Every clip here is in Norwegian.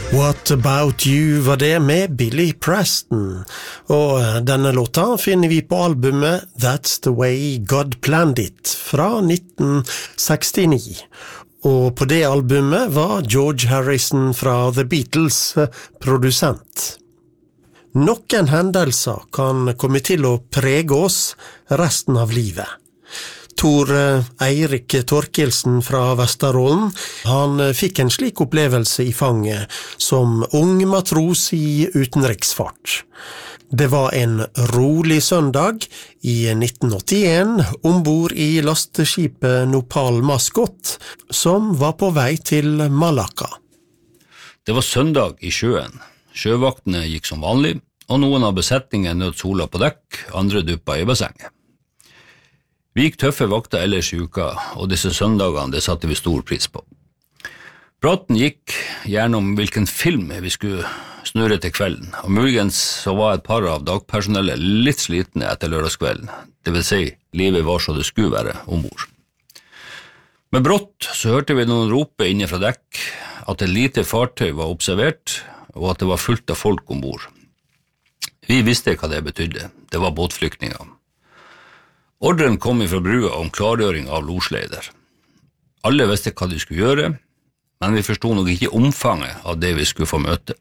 What About You var det med Billy Preston, og denne låta finner vi på albumet That's the Way God Planned It fra 1969. Og på det albumet var George Harrison fra The Beatles produsent. Noen hendelser kan komme til å prege oss resten av livet. Tor Eirik Torkelsen fra Vesterålen, han fikk en slik opplevelse i fanget som ung matros i utenriksfart. Det var en rolig søndag i 1981 ombord i lasteskipet Nopal Mascot, som var på vei til Malacca. Det var søndag i sjøen. Sjøvaktene gikk som vanlig, og noen av besetningen nøt sola på dekk, andre duppa i bassenget. Vi gikk tøffe vakter ellers i uka, og disse søndagene det satte vi stor pris på. Praten gikk gjennom hvilken film vi skulle snurre til kvelden, og muligens så var et par av dagpersonellet litt slitne etter lørdagskvelden, det vil si, livet var så det skulle være ombord. Med brått så hørte vi noen rope inne fra dekk, at et lite fartøy var observert, og at det var fullt av folk ombord. Vi visste hva det betydde, det var båtflyktninger. Ordren kom fra brua om klargjøring av losleider. Alle visste hva de skulle gjøre, men vi forstod nok ikke omfanget av det vi skulle få møte.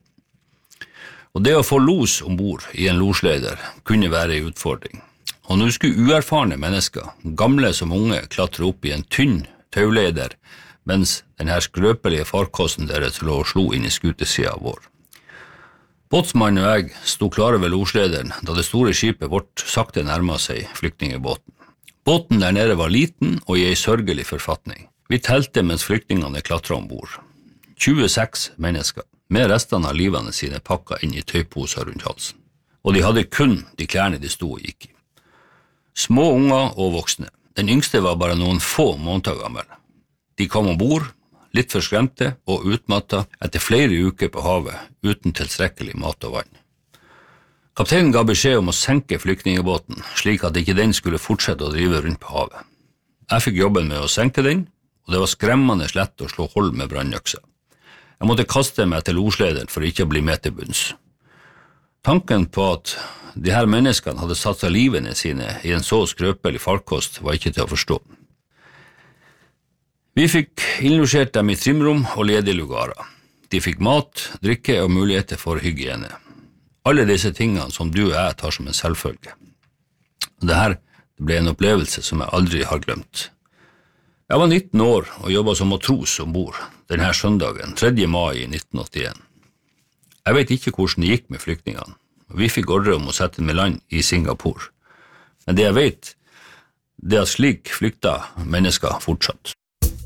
Og det å få los ombord i en losleider kunne være en utfordring. Og nå skulle uerfarne mennesker, gamle som unge, klatre opp i en tynn tauleider, mens denne skrøpelige farkosten deres lå og slo inn i skutesida vår. Båtsmannen og jeg stod klare ved loslederen da det store skipet vårt sakte nærmet seg flyktningebåten. Båten der nede var liten og i en sørgelig forfatning. Vi telte mens flyktningene klatret ombord. 26 mennesker, med restene av livene sine pakket inn i tøyposer rundt halsen. Og de hadde kun de klærne de stod og gikk i. Små unger og voksne. Den yngste var bare noen få måneder gammel. De kom ombord, litt for skremte og utmattet etter flere uker på havet uten tilstrekkelig mat og vann. Kapteinen ga beskjed om å senke flyktningebåten, slik at ikke den skulle fortsette å drive rundt på havet. Jeg fikk jobben med å senke den, og det var skremmende lett å slå hold med brannøksa. Jeg måtte kaste meg til loslederen for ikke å bli med til bunns. Tanken på at de her menneskene hadde satset livene sine i en så skrøpelig farkost var ikke til å forstå. Vi fikk innlosjert dem i trimrom og ledige lugarer. De fikk mat, drikke og muligheter for hygiene. Alle disse tingene som du og jeg tar som en selvfølge. Dette ble en opplevelse som jeg aldri har glemt. Jeg var 19 år og jobbet som matros ombord denne søndagen, 3. mai 1981. Jeg vet ikke hvordan det gikk med flyktningene. Vi fikk ordre om å sette med land i Singapore. Men det jeg vet, det er at slik flykta mennesker fortsatt.